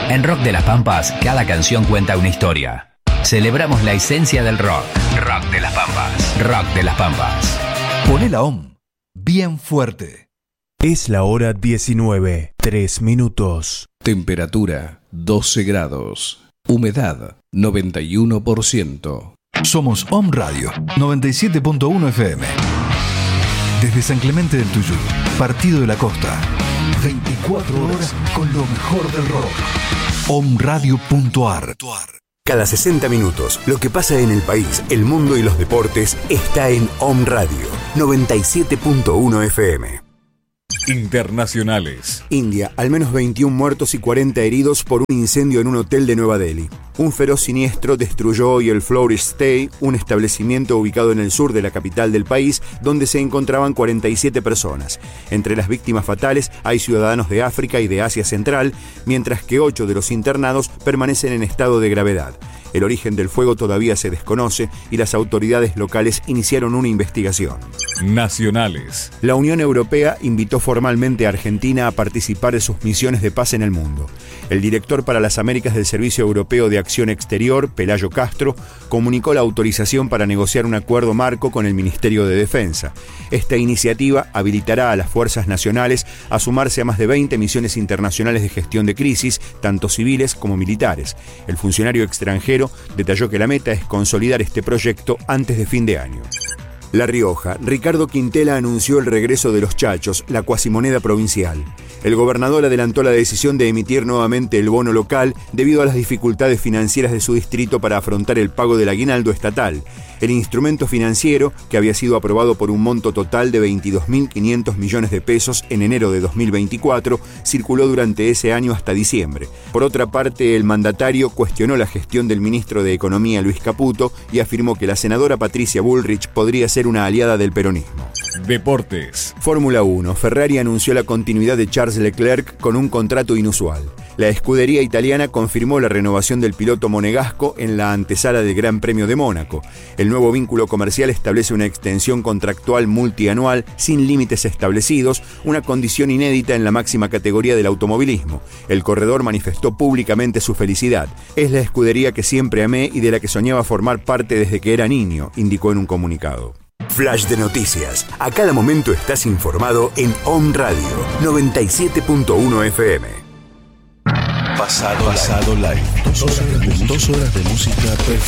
En Rock de las Pampas, cada canción cuenta una historia. Celebramos la esencia del rock. Rock de las Pampas. Rock de las Pampas. Poné la OM bien fuerte. Es la hora 19, 3 minutos. Temperatura 12 grados. Humedad 91%. Somos OM Radio 97.1 FM. Desde San Clemente del Tuyú, Partido de la Costa. 24 horas con lo mejor del rock. omradio.ar. Cada 60 minutos, lo que pasa en el país, el mundo y los deportes está en OM Radio 97.1 FM. Internacionales. India, al menos 21 muertos y 40 heridos por un incendio en un hotel de Nueva Delhi. Un feroz siniestro destruyó hoy el Flourish Stay, un establecimiento ubicado en el sur de la capital del país, donde se encontraban 47 personas. Entre las víctimas fatales hay ciudadanos de África y de Asia Central, mientras que 8 de los internados permanecen en estado de gravedad. El origen del fuego todavía se desconoce y las autoridades locales iniciaron una investigación. Nacionales. La Unión Europea invitó formalmente a Argentina a participar de sus misiones de paz en el mundo. El director para las Américas del Servicio Europeo de Acción Exterior, Pelayo Castro, comunicó la autorización para negociar un acuerdo marco con el Ministerio de Defensa. Esta iniciativa habilitará a las fuerzas nacionales a sumarse a más de 20 misiones internacionales de gestión de crisis, tanto civiles como militares. El funcionario extranjero detalló que la meta es consolidar este proyecto antes de fin de año. La Rioja. Ricardo Quintela anunció el regreso de los chachos, la cuasimoneda provincial. El gobernador adelantó la decisión de emitir nuevamente el bono local debido a las dificultades financieras de su distrito para afrontar el pago del aguinaldo estatal. El instrumento financiero, que había sido aprobado por un monto total de 22.500 millones de pesos en enero de 2024, circuló durante ese año hasta diciembre. Por otra parte, el mandatario cuestionó la gestión del ministro de Economía, Luis Caputo, y afirmó que la senadora Patricia Bullrich podría ser una aliada del peronismo. Deportes. Fórmula 1. Ferrari anunció la continuidad de Charles Leclerc con un contrato inusual. La escudería italiana confirmó la renovación del piloto monegasco en la antesala del Gran Premio de Mónaco. El nuevo vínculo comercial establece una extensión contractual multianual sin límites establecidos, una condición inédita en la máxima categoría del automovilismo. El corredor manifestó públicamente su felicidad. Es la escudería que siempre amé y de la que soñaba formar parte desde que era niño, indicó en un comunicado. Flash de noticias. A cada momento estás informado en OM Radio 97.1 FM. Pasado live. 2 horas de música perfecta.